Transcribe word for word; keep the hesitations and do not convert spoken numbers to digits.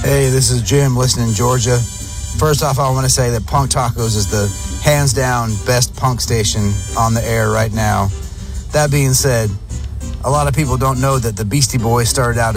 Hey, this is Jim listening in Georgia. First off, I want to say that Punk Tacos is the hands down best punk station on the air right now. That being said, a lot of people don't know that the Beastie Boys started out